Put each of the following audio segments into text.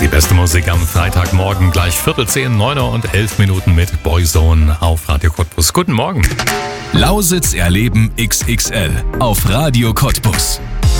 Die beste Musik am Freitagmorgen, gleich 9:15, 9 und 11 Minuten mit Boyzone auf Radio Cottbus. Guten Morgen. Lausitz erleben XXL auf Radio Cottbus.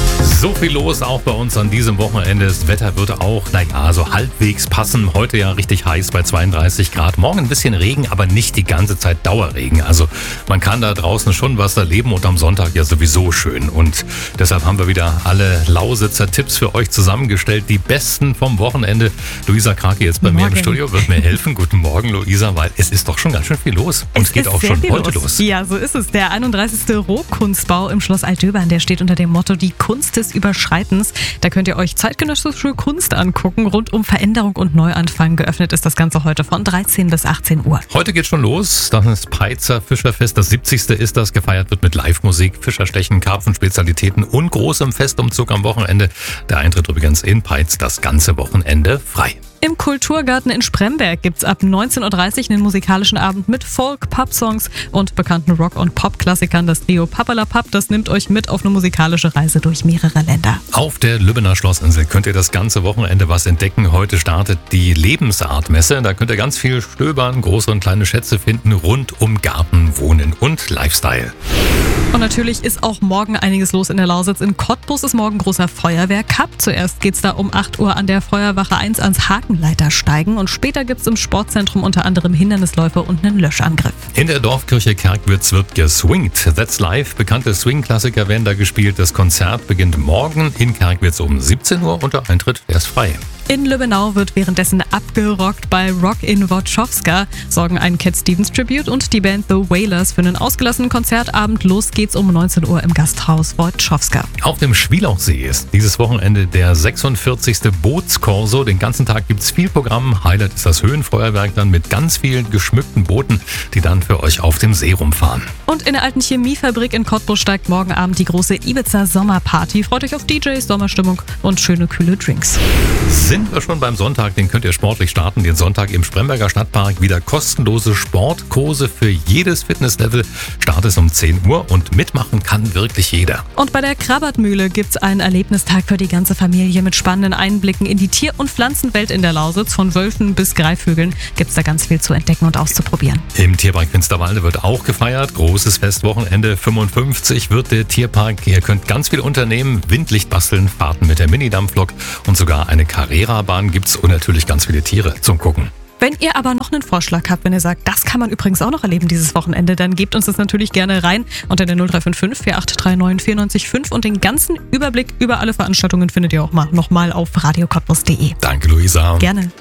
So viel los auch bei uns an diesem Wochenende. Das Wetter wird auch, so halbwegs passen. Heute ja richtig heiß bei 32 Grad. Morgen ein bisschen Regen, aber nicht die ganze Zeit Dauerregen. Also man kann da draußen schon was erleben und am Sonntag ja sowieso schön. Und deshalb haben wir wieder alle Lausitzer Tipps für euch zusammengestellt. Die besten vom Wochenende. Luisa Krake jetzt bei mir im Studio, wird mir helfen. Guten Morgen, Luisa, weil es ist doch schon ganz schön viel los. Und es geht auch schon heute los. Ja, so ist es. Der 31. Rohkunstbau im Schloss Altdöbern, der steht unter dem Motto Die Kunst des Überschreitens. Da könnt ihr euch zeitgenössische Kunst angucken. Rund um Veränderung und Neuanfang. Geöffnet ist das Ganze heute von 13 bis 18 Uhr. Heute geht schon los. Das ist Peitzer Fischerfest. Das 70. ist das. Gefeiert wird mit Live-Musik, Fischerstechen, Karpfenspezialitäten und großem Festumzug am Wochenende. Der Eintritt übrigens in Peitz das ganze Wochenende frei. Im Kulturgarten in Spremberg gibt's ab 19.30 Uhr einen musikalischen Abend mit Folk, Pop-Songs und bekannten Rock- und Pop-Klassikern. Das Trio Papperlapapp, das nimmt euch mit auf eine musikalische Reise durch mehrere Länder. Auf der Lübbener Schlossinsel könnt ihr das ganze Wochenende was entdecken. Heute startet die Lebensartmesse. Da könnt ihr ganz viel stöbern, große und kleine Schätze finden rund um Garten, Wohnen und Lifestyle. Und natürlich ist auch morgen einiges los in der Lausitz. In Cottbus ist morgen großer Feuerwehr-Cup. Zuerst geht's da um 8 Uhr an der Feuerwache 1 ans Hakenleitersteigen und später gibt's im Sportzentrum unter anderem Hindernisläufe und einen Löschangriff. In der Dorfkirche Kerkwitz wird geswingt. That's live. Bekannte Swing-Klassiker werden da gespielt. Das Konzert beginnt morgen in Kerkwitz um 17 Uhr und der Eintritt ist frei. In Lübbenau wird währenddessen abgerockt. Bei Rock in Wojciechowska sorgen ein Cat Stevens Tribute und die Band The Wailers für einen ausgelassenen Konzertabend. Los geht's um 19 Uhr im Gasthaus Wojciechowska. Auf dem Schwielauchsee ist dieses Wochenende der 46. Bootskorso. Den ganzen Tag gibt's viel Programm. Highlight ist das Höhenfeuerwerk dann mit ganz vielen geschmückten Booten, die dann für euch auf dem See rumfahren. Und in der alten Chemiefabrik in Cottbus steigt morgen Abend die große Ibiza Sommerparty. Freut euch auf DJs, Sommerstimmung und schöne kühle Drinks. Sind wir schon beim Sonntag, den könnt ihr sportlich starten. Den Sonntag im Spremberger Stadtpark wieder kostenlose Sportkurse für jedes Fitnesslevel. Start ist um 10 Uhr und mitmachen kann wirklich jeder. Und bei der Krabbertmühle gibt's einen Erlebnistag für die ganze Familie mit spannenden Einblicken in die Tier- und Pflanzenwelt in der Lausitz. Von Wölfen bis Greifvögeln gibt's da ganz viel zu entdecken und auszuprobieren. Im Tierpark Finsterwalde wird auch gefeiert. Großes Festwochenende 55 wird der Tierpark. Ihr könnt ganz viel unternehmen, Windlicht basteln, Fahrten mit der Mini-Dampflok und sogar eine Carrera-Bahn gibt's und natürlich ganz viele Tiere zum Gucken. Wenn ihr aber noch einen Vorschlag habt, wenn ihr sagt, das kann man übrigens auch noch erleben dieses Wochenende, dann gebt uns das natürlich gerne rein unter der 0355 4839 94,5 und den ganzen Überblick über alle Veranstaltungen findet ihr auch nochmal auf radiocottbus.de. Danke, Luisa. Gerne.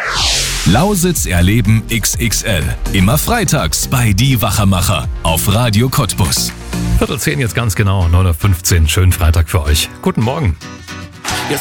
Lausitz erleben XXL. Immer freitags bei Die Wachermacher auf Radio Cottbus. 9:10 jetzt ganz genau, 9:15 Schönen Freitag für euch. Guten Morgen.